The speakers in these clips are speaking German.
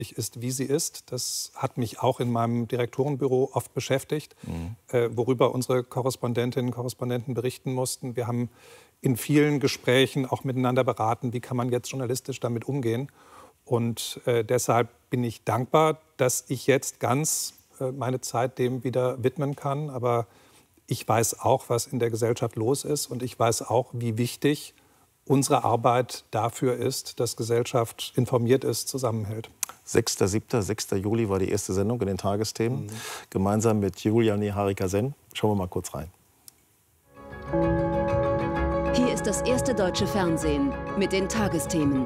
ist, wie sie ist. Das hat mich auch in meinem Direktorenbüro oft beschäftigt, worüber unsere Korrespondentinnen und Korrespondenten berichten mussten. Wir haben in vielen Gesprächen auch miteinander beraten, wie kann man jetzt journalistisch damit umgehen. Und deshalb bin ich dankbar, dass ich jetzt ganz meine Zeit dem wieder widmen kann. Aber ich weiß auch, was in der Gesellschaft los ist. Und ich weiß auch, wie wichtig unsere Arbeit dafür ist, dass Gesellschaft informiert ist, zusammenhält. 6.7., 6. Juli war die erste Sendung in den Tagesthemen, gemeinsam mit Julia Niharika Sen. Schauen wir mal kurz rein. Hier ist das erste deutsche Fernsehen mit den Tagesthemen.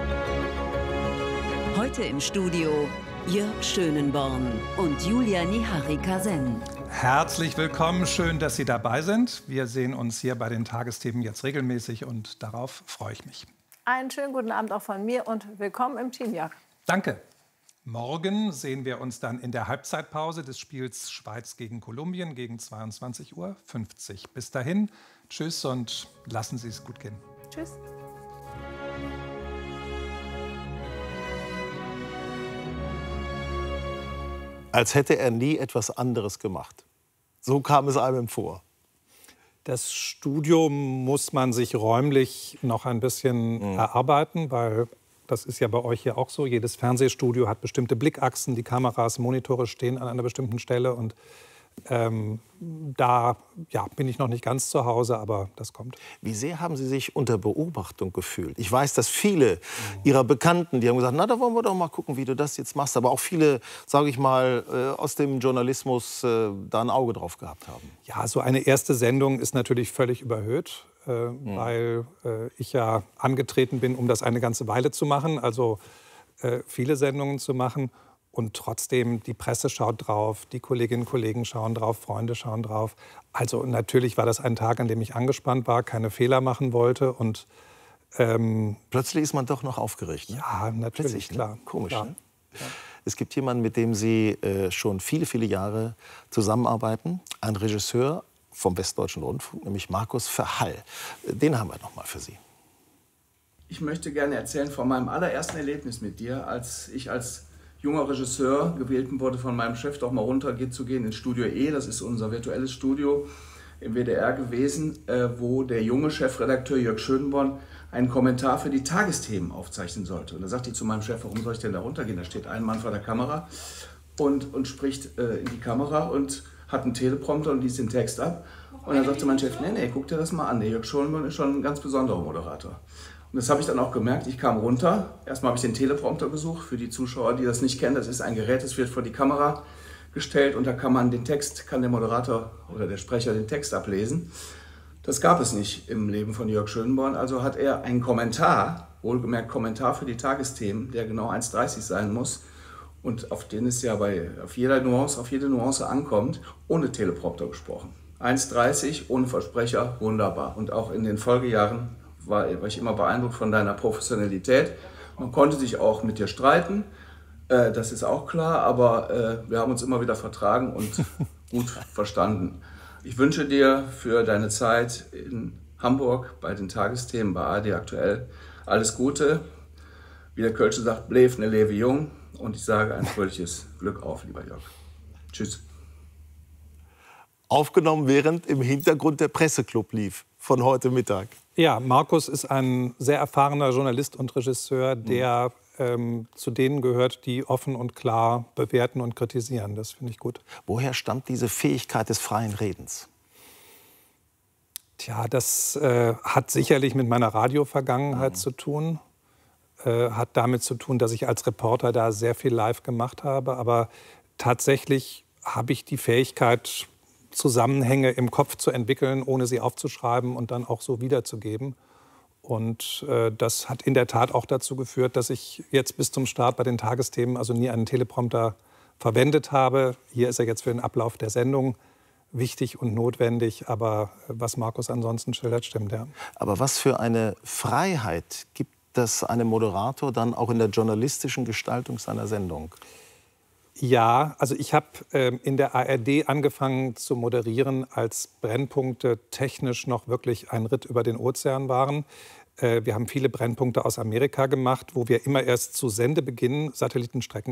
Heute im Studio Jörg Schönenborn und Julia Niharika Sen. Herzlich willkommen, schön, dass Sie dabei sind. Wir sehen uns hier bei den Tagesthemen jetzt regelmäßig und darauf freue ich mich. Einen schönen guten Abend auch von mir und willkommen im Team, Jörg. Danke. Morgen sehen wir uns dann in der Halbzeitpause des Spiels Schweiz gegen Kolumbien gegen 22:50 Uhr. Bis dahin, tschüss und lassen Sie es gut gehen. Tschüss. Als hätte er nie etwas anderes gemacht. So kam es einem vor. Das Studio muss man sich räumlich noch ein bisschen erarbeiten, weil das ist ja bei euch hier auch so. Jedes Fernsehstudio hat bestimmte Blickachsen, die Kameras, Monitore stehen an einer bestimmten Stelle. Und da bin ich noch nicht ganz zu Hause, aber das kommt. Wie sehr haben Sie sich unter Beobachtung gefühlt? Ich weiß, dass viele Ihrer Bekannten, die haben gesagt, na, da wollen wir doch mal gucken, wie du das jetzt machst. Aber auch viele, sage ich mal, aus dem Journalismus da ein Auge drauf gehabt haben. Ja, so eine erste Sendung ist natürlich völlig überhöht, weil ich ja angetreten bin, um das eine ganze Weile zu machen, also viele Sendungen zu machen. Und trotzdem, die Presse schaut drauf, die Kolleginnen und Kollegen schauen drauf, Freunde schauen drauf. Also natürlich war das ein Tag, an dem ich angespannt war, keine Fehler machen wollte. Und plötzlich ist man doch noch aufgeregt. Ne? Ja, natürlich, plötzlich, klar. Ne? Komisch, klar. Ne? Ja. Es gibt jemanden, mit dem Sie schon viele, viele Jahre zusammenarbeiten. Ein Regisseur vom Westdeutschen Rundfunk, nämlich Markus Verhall. Den haben wir noch mal für Sie. Ich möchte gerne erzählen von meinem allerersten Erlebnis mit dir, als ich als junger Regisseur gewählt wurde von meinem Chef, doch mal runterzugehen ins Studio E, das ist unser virtuelles Studio im WDR gewesen, wo der junge Chefredakteur Jörg Schönenborn einen Kommentar für die Tagesthemen aufzeichnen sollte. Und da sagte ich zu meinem Chef, warum soll ich denn da runtergehen? Da steht ein Mann vor der Kamera und spricht in die Kamera und hat einen Teleprompter und liest den Text ab. Und dann sagte mein Chef, nee, guck dir das mal an, der Jörg Schönenborn ist schon ein ganz besonderer Moderator. Und das habe ich dann auch gemerkt. Ich kam runter. Erstmal habe ich den Teleprompter gesucht. Für die Zuschauer, die das nicht kennen, das ist ein Gerät, das wird vor die Kamera gestellt und da kann man den Text, kann der Moderator oder der Sprecher den Text ablesen. Das gab es nicht im Leben von Jörg Schönenborn. Also hat er einen Kommentar, wohlgemerkt Kommentar für die Tagesthemen, der genau 1,30 sein muss und auf den es ja auf jede Nuance ankommt, ohne Teleprompter gesprochen. 1,30 ohne Versprecher, wunderbar. Und auch in den Folgejahren war ich immer beeindruckt von deiner Professionalität. Man konnte sich auch mit dir streiten, das ist auch klar, aber wir haben uns immer wieder vertragen und gut verstanden. Ich wünsche dir für deine Zeit in Hamburg bei den Tagesthemen, bei ARD aktuell, alles Gute. Wie der Kölsche sagt, bleef ne Lewe jung. Und ich sage ein fröhliches Glück auf, lieber Jörg. Tschüss. Aufgenommen, während im Hintergrund der Presseclub lief von heute Mittag. Ja, Markus ist ein sehr erfahrener Journalist und Regisseur, der zu denen gehört, die offen und klar bewerten und kritisieren. Das finde ich gut. Woher stammt diese Fähigkeit des freien Redens? Tja, das hat sicherlich mit meiner Radiovergangenheit zu tun. Hat damit zu tun, dass ich als Reporter da sehr viel live gemacht habe. Aber tatsächlich habe ich die Fähigkeit, Zusammenhänge im Kopf zu entwickeln, ohne sie aufzuschreiben und dann auch so wiederzugeben. Und das hat in der Tat auch dazu geführt, dass ich jetzt bis zum Start bei den Tagesthemen also nie einen Teleprompter verwendet habe. Hier ist er jetzt für den Ablauf der Sendung wichtig und notwendig. Aber was Markus ansonsten schildert, stimmt, ja. Aber was für eine Freiheit gibt das einem Moderator dann auch in der journalistischen Gestaltung seiner Sendung? Ja, also ich habe in der ARD angefangen zu moderieren, als Brennpunkte technisch noch wirklich ein Ritt über den Ozean waren. Wir haben viele Brennpunkte aus Amerika gemacht, wo wir immer erst zu Sendebeginn Satellitenstrecken